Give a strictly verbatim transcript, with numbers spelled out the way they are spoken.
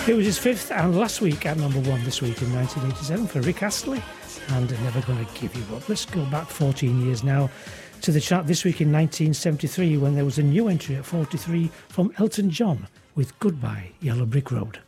It was his fifth and last week at number one this week in nineteen eighty-seven for Rick Astley and Never Gonna Give You Up. Let's go back fourteen years now to the chart this week in nineteen seventy-three when there was a new entry at forty-three from Elton John with Goodbye Yellow Brick Road.